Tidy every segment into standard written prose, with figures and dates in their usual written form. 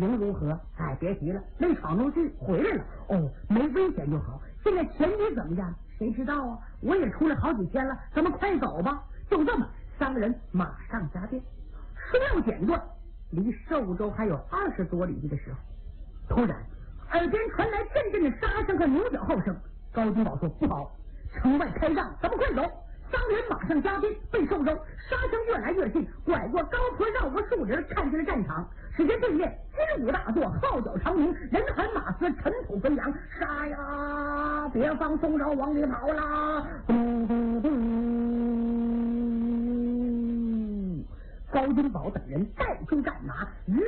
营如何？哎，别提了，没闯出去，回来了。哦，没危险就好。现在前局怎么样？谁知道啊？我也出来好几天了，咱们快走吧。就这么，三个人马上加鞭。说要剪断，离寿州还有20多里地的时候，突然耳边传来阵阵的杀声和牛角号声。高金宝说：“不好，城外开仗，咱们快走！”三人马上加鞭，奔寿州。杀声越来越近，拐过高坡，绕过树林，看见了战场。只见对面金鼓大作，号角长鸣，人喊马嘶，尘土飞扬。杀呀！别放宋州往里跑啦！嘟嘟嘟！高金宝等人带出战马，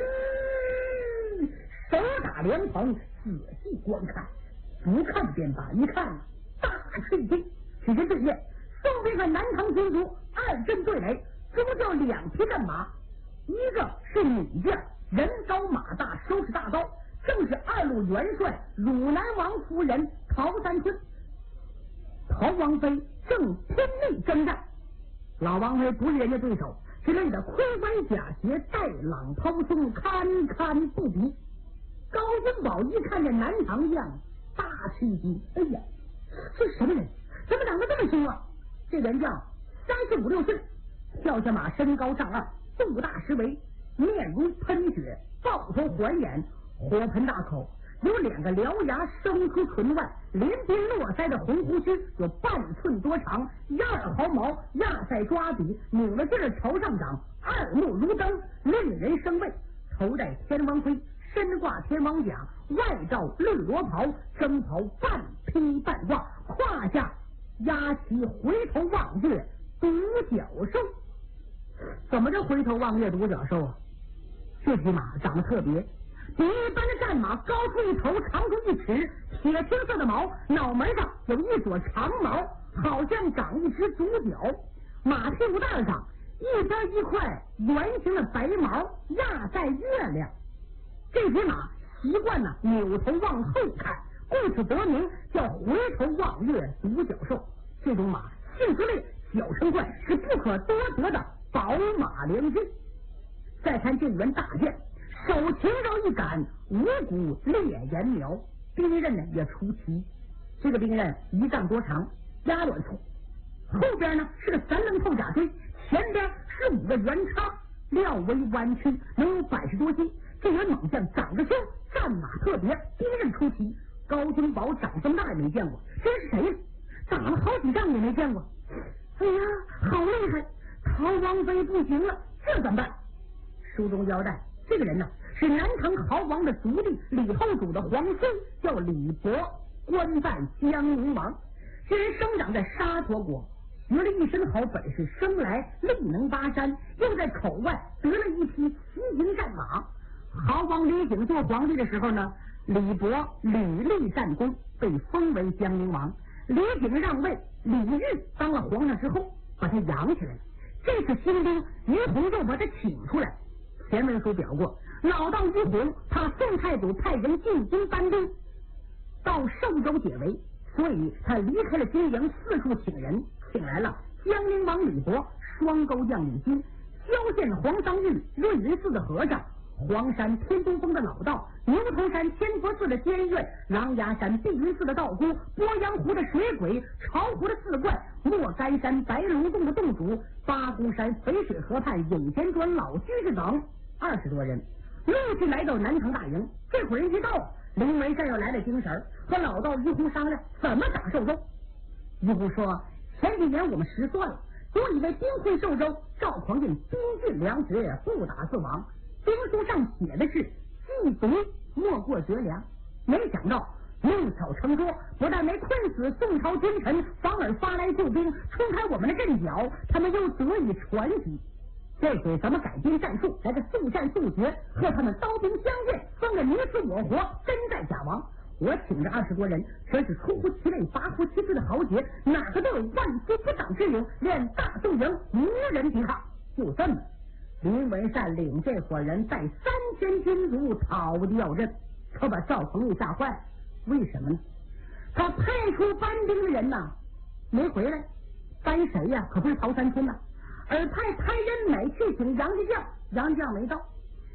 手打凉棚，仔细观看，不看便罢，一看大吃惊。只见对面宋兵和南唐军卒2阵对垒，中就2匹战马，一个是女将，人高马大，手持大刀，正是2路元帅汝南王夫人陶三春。陶王妃正拼命征战，老王妃不是人家对手，只累得盔冠甲鞋，带朗抛胸，堪堪不比。高金宝一看见南唐将，大吃一惊，哎呀，这什么人？怎么长得这么凶啊？这人叫35、6岁，跳下马，身高上2，肚大实围，面如喷血，豹头环眼，火盆大口，有2个獠牙生出唇外，连鬓络腮的红胡须有半寸多长，12毫毛压在抓笔，拧了劲儿朝上长，2目如灯，令人生畏。头戴天王盔，身挂天王甲，外罩绿罗袍，征袍半披半挂，胯下压起回头望月独角兽。怎么着回头望月独角兽啊？这匹马长得特别，比一般的战马高出1头，长出1尺，铁青色的毛，脑门上有一撮长毛，好像长一只独角。马屁股蛋上一边一块圆形的白毛压在月亮。这匹马习惯呢扭头往后看，故此得名叫回头望月独角兽。这种马性子烈，脚程快，是不可多得的宝马良驹。再看这员大将，手擎肉一杆，五股烈焰苗，兵刃呢也出奇。这个兵刃1丈多长，压短粗，后边呢是个3棱透甲锥，前边是5个圆叉，料为弯曲，能有80多斤。这员猛将长得凶，战马特别，兵刃出奇。高金宝长这么大也没见过，这是谁呀？打了好几仗也没见过。哎呀，好厉害！陶王妃不行了，这怎么办？书中交代，这个人呢是南唐豪王的族弟李后主的皇孙，叫李博，官拜江宁王。这人生长在沙陀国，学了一身好本事，生来力能巴山，又在口外得了一匹骑行战马。豪王李景做皇帝的时候呢，李博屡立战功，被封为江宁王。李景让位，李煜当了皇上之后，把他养起来了。这次新兵于洪就把他请出来。前文书表过，老道于洪怕宋太祖派人进京搬兵，到寿州解围，所以他离开了京营，四处请人，请来了江宁王李博、双钩将李金、萧县黄桑玉、润云寺的和尚、黄山天都峰的老道、牛头山千佛寺的监院、狼牙山碧云寺的道姑、鄱阳湖的水鬼、巢湖的寺怪、莫干山白龙洞的洞主、八公山淝水河畔隐间庄老居士等20多人，陆续来到南唐大营。这会儿人一到，林文善又来了精神，和老道于洪商量怎么打寿州。于洪说，前几年我们失算了，总以为兵会寿州，赵匡胤兵尽粮绝，不打自亡。兵书上写的是既敌莫过绝粮，没想到弄巧成拙，不但没困死宋朝君臣，反而发来救兵，冲开我们的阵脚，他们又得以喘息。这回咱们改变战术，来个速战速决，和他们刀兵相见，分个你死我活，真在假亡。我请着20多人，全是出乎其类拔乎其萃的豪杰，哪个都有万夫不挡之勇，连大宋营无人敌他。就这么，林文善领这伙人带3000军卒逃掉阵，可把赵匡胤吓坏了。为什么呢？他派出搬兵的人呐，没回来，搬谁呀？可不是陶三春呐，而派人美去请杨家将，杨家将没到。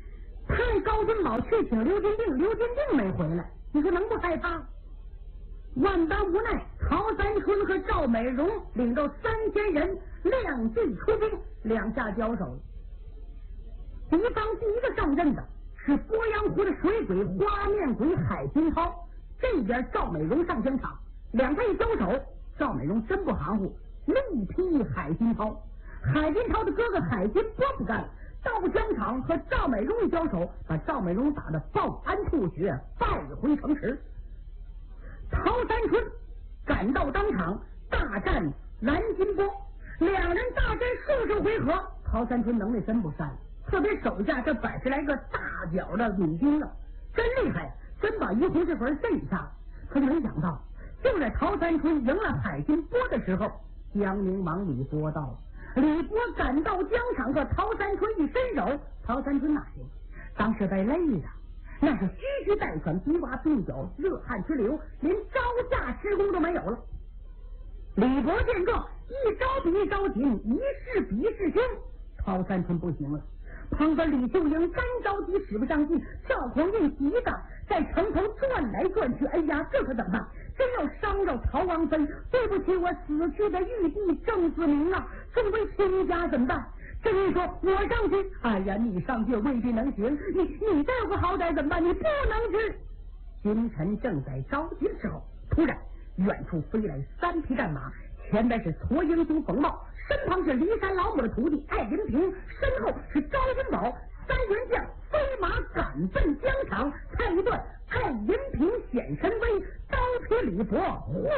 派高君宝去请刘金定，刘金定没回来，你说能不害怕？万般无奈，陶三春和赵美荣领着3000人亮剑出兵，两下交手。敌方第一个上阵的是鄱阳湖的水鬼花面鬼海金涛，这边赵美荣上疆场，两他一交手，赵美荣真不含糊，力劈海金涛。海金涛的哥哥海金波不干，到疆场和赵美荣一交手，把赵美荣打得抱鞍吐血，败回城池。陶三春赶到当场，大战蓝金波，两人大战数十回合，陶三春能力真不善，特别手下这80来个大脚的女兵啊，真厉害，真把于洪这份镇下。可没想到，就在陶三春赢了海金波的时候，江宁王李波到了。李波赶到疆场，和陶三春一伸手，陶三春哪行？当时被累的那是吁吁带喘，鼻洼鬓角，热汗直流，连招架之功都没有了。李博见状，一招比一招紧，一势比一势凶。陶三春不行了，旁边李秀英干着急使不上劲，赵匡胤急的在城头转来转去。哎呀，这可怎么办？真要伤着陶王妃，对不起我死去的玉帝郑子明啊！作为亲家怎么办？这一说我上去，哎呀，你上去未必能行，你再有个好歹怎么办？你不能去。君臣正在着急的时候，突然远处飞来3匹战马，前边是矬英雄冯茂，身旁是骊山老母的徒弟艾银平，身后是高君宝，3员将飞马赶奔疆场。看一段艾银平显神威，刀劈李博护